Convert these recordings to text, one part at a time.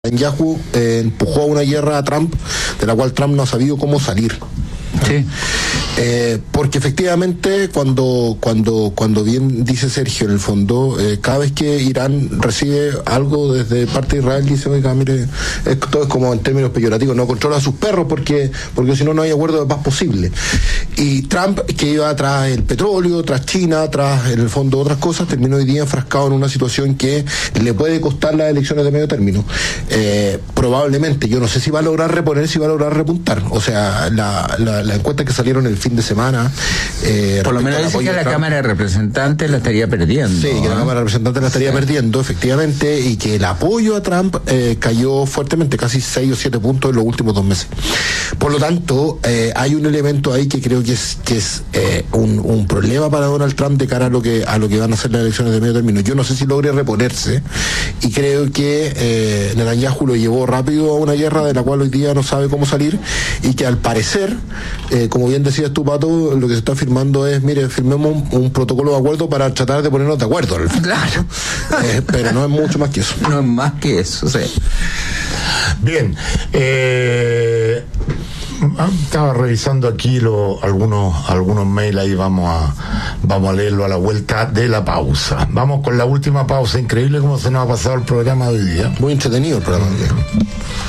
Netanyahu empujó a una guerra a Trump, de la cual Trump no ha sabido cómo salir. Sí. Porque efectivamente cuando bien dice Sergio, en el fondo, cada vez que Irán recibe algo desde parte de Israel, dice, oiga, mire, esto es como en términos peyorativos, no controla a sus perros porque si no hay acuerdo de paz posible. Y Trump, que iba tras el petróleo, tras China, tras en el fondo otras cosas, terminó hoy día enfrascado en una situación que le puede costar las elecciones de medio término. Probablemente, yo no sé si va a lograr reponer, si va a lograr repuntar. O sea, la encuesta que salieron el fin de semana, por lo menos dice que la Cámara de Representantes la estaría perdiendo. Sí, que la Cámara de Representantes la estaría perdiendo, efectivamente, y que el apoyo a Trump cayó fuertemente, casi 6 o 7 puntos en los últimos 2 meses. Por lo tanto, hay un elemento ahí que creo que es un problema para Donald Trump de cara a lo que van a ser las elecciones de medio término. Yo no sé si logre reponerse, y creo que Netanyahu lo llevó rápido a una guerra de la cual hoy día no sabe cómo salir, y que al parecer, como bien decías tú, Pato, lo que se está firmando es, mire, firmemos un protocolo de acuerdo para tratar de ponernos de acuerdo. Claro. Pero no es mucho más que eso. No es más que eso, sí. Bien. Estaba revisando aquí algunos mails, ahí vamos a leerlo a la vuelta de la pausa. Vamos con la última pausa. Increíble cómo se nos ha pasado el programa de hoy día. Muy entretenido el programa de hoy día.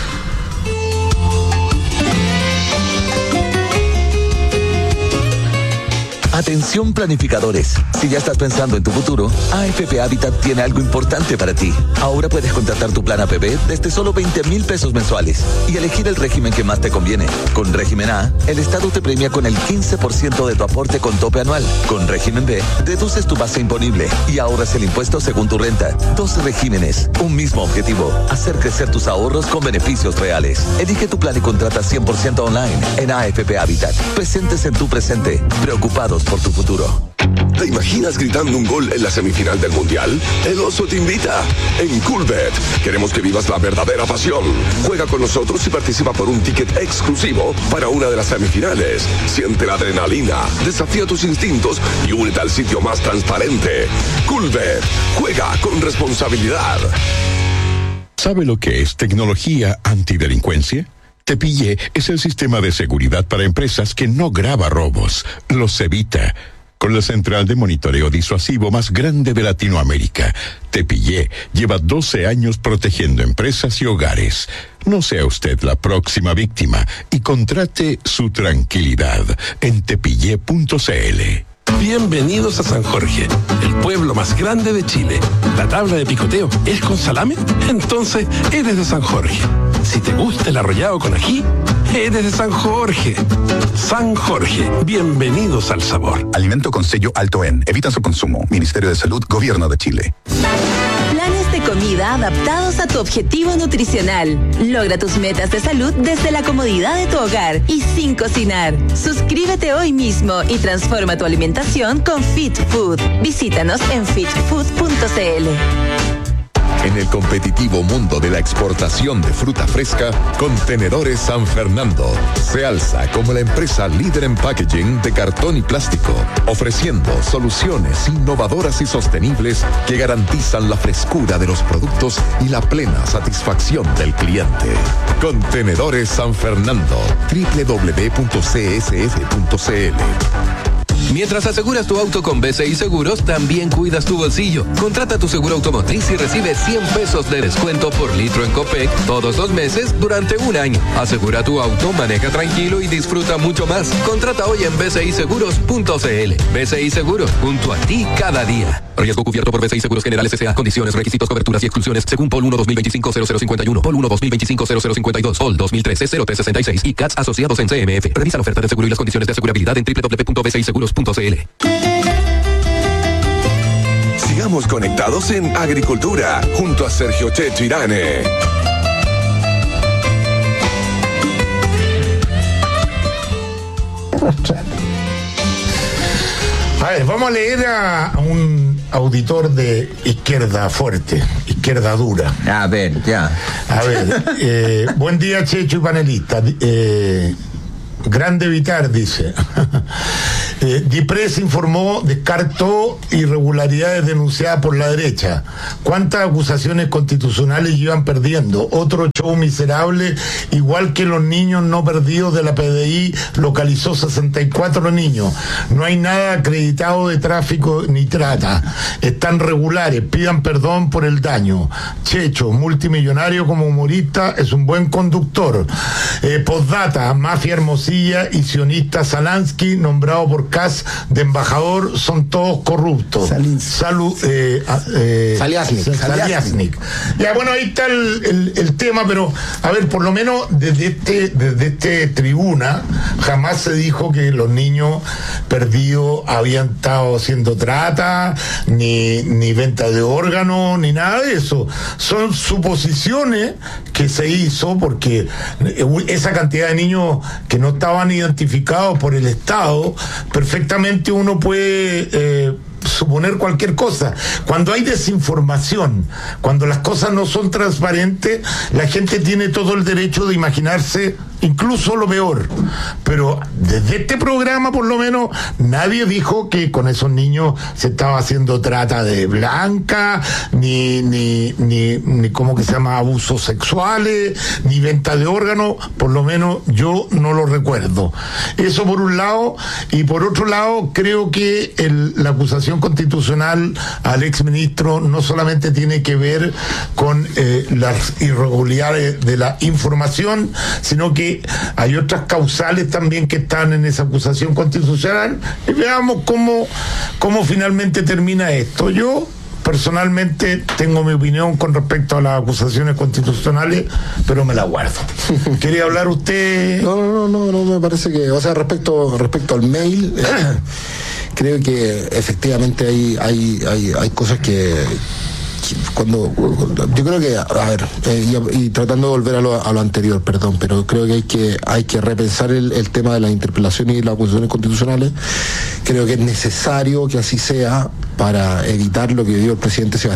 Atención planificadores, si ya estás pensando en tu futuro, AFP Habitat tiene algo importante para ti. Ahora puedes contratar tu plan APB desde solo 20,000 pesos mensuales y elegir el régimen que más te conviene. Con régimen A, el Estado te premia con el 15% de tu aporte con tope anual. Con régimen B, reduces tu base imponible y ahorras el impuesto según tu renta. 2 regímenes, un mismo objetivo, hacer crecer tus ahorros con beneficios reales. Elige tu plan y contrata 100% online en AFP Habitat. Presentes en tu presente, preocupados por tu futuro. ¿Te imaginas gritando un gol en la semifinal del Mundial? El Oso te invita. En Coolbet queremos que vivas la verdadera pasión. Juega con nosotros y participa por un ticket exclusivo para una de las semifinales. Siente la adrenalina, desafía tus instintos y únete al sitio más transparente. Coolbet. Juega con responsabilidad. ¿Sabe lo que es tecnología antidelincuencia? Tepillé es el sistema de seguridad para empresas que no graba robos, los evita. Con la central de monitoreo disuasivo más grande de Latinoamérica, Tepillé lleva 12 años protegiendo empresas y hogares. No sea usted la próxima víctima y contrate su tranquilidad en tepillé.cl. Bienvenidos a San Jorge, el pueblo más grande de Chile. ¿La tabla de picoteo es con salame? Entonces eres de San Jorge. Si te gusta el arrollado con ají, eres de San Jorge. San Jorge, bienvenidos al sabor. Alimento con sello alto en. Evita su consumo. Ministerio de Salud, Gobierno de Chile. Planes de comida adaptados a tu objetivo nutricional. Logra tus metas de salud desde la comodidad de tu hogar y sin cocinar. Suscríbete hoy mismo y transforma tu alimentación con Fit Food. Visítanos en fitfood.cl. En el competitivo mundo de la exportación de fruta fresca, Contenedores San Fernando se alza como la empresa líder en packaging de cartón y plástico, ofreciendo soluciones innovadoras y sostenibles que garantizan la frescura de los productos y la plena satisfacción del cliente. Contenedores San Fernando, www.csf.cl. Mientras aseguras tu auto con BCI Seguros, también cuidas tu bolsillo. Contrata tu seguro automotriz y recibe 100 pesos de descuento por litro en Copec todos los meses durante 1 año. Asegura tu auto, maneja tranquilo y disfruta mucho más. Contrata hoy en bciseguros.cl. BCI Seguros, junto a ti cada día. Riesgo cubierto por BCI Seguros Generales S.A. Condiciones, requisitos, coberturas y exclusiones según POL 1 2025-0051, POL 1 2025-0052, POL 2013-0366 y CATS asociados en CMF. Revisa la oferta de seguro y las condiciones de asegurabilidad en www.bciseguros.cl. Sigamos conectados en Agricultura junto a Sergio Checho Irane. A ver, vamos a leer a un auditor de izquierda fuerte, izquierda dura. A ver, ya. A ver, buen día, Checho y panelista. grande evitar, dice. DIPRES informó, descartó irregularidades denunciadas por la derecha. ¿Cuántas acusaciones constitucionales iban perdiendo? Otro show miserable, igual que los niños no perdidos de la PDI, localizó 64 niños. No hay nada acreditado de tráfico ni trata. Están regulares, pidan perdón por el daño. Checho, multimillonario como humorista, es un buen conductor. Postdata, mafia Hermosilla y sionista Salansky, nombrado por Kass de embajador, son todos corruptos. Saliasnik. Ya, bueno, ahí está el tema, pero a ver, por lo menos desde este tribuna jamás se dijo que los niños perdidos habían estado haciendo trata, ni venta de órganos, ni nada de eso. Son suposiciones que se hizo porque esa cantidad de niños que no estaban identificados por el Estado, perfectamente uno puede suponer cualquier cosa. Cuando hay desinformación, cuando las cosas no son transparentes, la gente tiene todo el derecho de imaginarse incluso lo peor. Pero desde este programa, por lo menos, nadie dijo que con esos niños se estaba haciendo trata de blanca, ni ¿cómo que se llama? Abusos sexuales, ni venta de órganos. Por lo menos yo no lo recuerdo. Eso por un lado. Y por otro lado, creo que la acusación constitucional al exministro no solamente tiene que ver con las irregularidades de la información, sino que hay otras causales también que están en esa acusación constitucional, y veamos cómo finalmente termina esto. Yo personalmente tengo mi opinión con respecto a las acusaciones constitucionales, pero me la guardo. ¿Quería hablar usted? No, me parece que, o sea, respecto al mail, creo que efectivamente hay cosas que yo creo que, a ver, y tratando de volver a lo anterior, perdón, pero creo que hay que repensar el tema de las interpelaciones y las acusaciones constitucionales. Creo que es necesario que así sea para evitar lo que vivió el presidente Sebastián